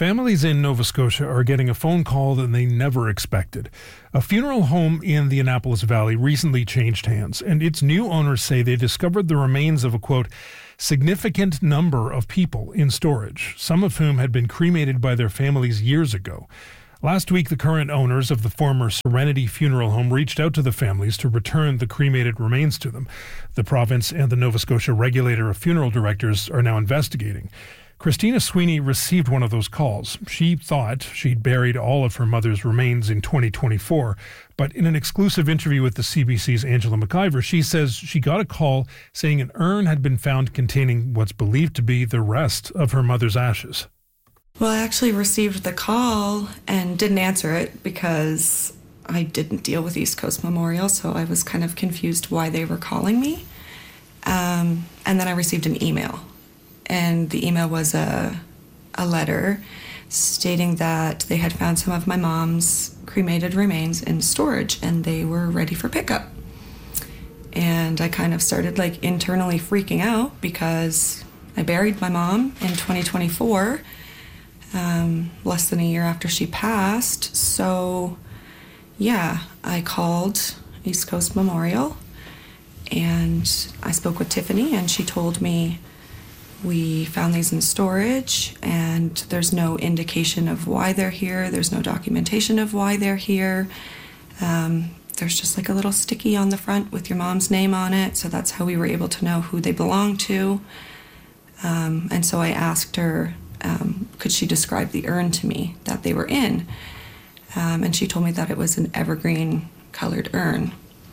Families in Nova Scotia are getting a phone call that they never expected. A funeral home in the Annapolis Valley recently changed hands, and its new owners say they discovered the remains of a, quote, significant number of people in storage, some of whom had been cremated by their families years ago. Last week, the current owners of the former Serenity Funeral Home reached out to the families to return the cremated remains to them. The province and the Nova Scotia Regulator of Funeral Directors are now investigating. Christina Sweeney received one of those calls. She thought she'd buried all of her mother's remains in 2024, but in an exclusive interview with the CBC's Angela McIver, she says she got a call saying an urn had been found containing what's believed to be the rest of her mother's ashes. Well, I actually received the call and didn't answer it because I didn't deal with East Coast Memorial, so I was kind of confused why they were calling me. And then I received an email. And the email was a letter stating that they had found some of my mom's cremated remains in storage and they were ready for pickup. And I kind of started internally freaking out because I buried my mom in 2024, less than a year after she passed. So yeah, I called East Coast Memorial and I spoke with Tiffany and she told me we found these in storage and there's no indication of why they're here. There's no documentation of why they're here. There's just a little sticky on the front with your mom's name on it. So that's how we were able to know who they belong to. And so I asked her, could she describe the urn to me that they were in? And she told me that it was an evergreen colored urn.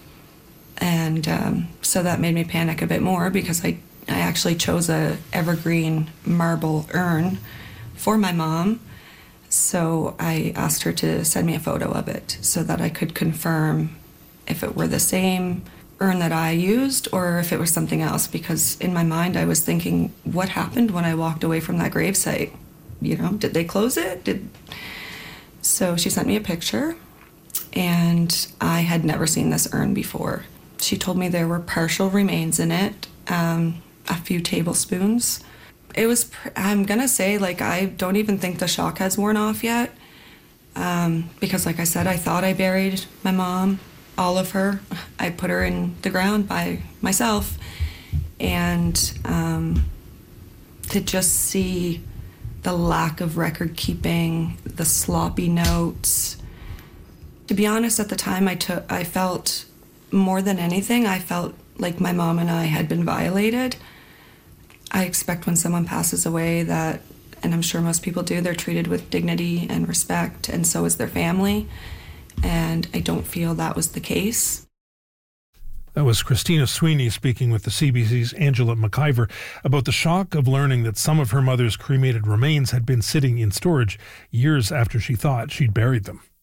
And so that made me panic a bit more because I actually chose a evergreen marble urn for my mom. So I asked her to send me a photo of it so that I could confirm if it were the same urn that I used or if it was something else, because in my mind I was thinking, what happened when I walked away from that gravesite? Did they close it? So she sent me a picture and I had never seen this urn before. She told me there were partial remains in it, a few tablespoons. It was, I'm gonna say, I don't even think the shock has worn off yet. Because like I said, I thought I buried my mom, all of her. I put her in the ground by myself. And to just see the lack of record keeping, the sloppy notes. To be honest, at the time I felt more than anything, I felt like my mom and I had been violated. I expect when someone passes away that, and I'm sure most people do, they're treated with dignity and respect, and so is their family. And I don't feel that was the case. That was Christina Sweeney speaking with the CBC's Angela McIver about the shock of learning that some of her mother's cremated remains had been sitting in storage years after she thought she'd buried them.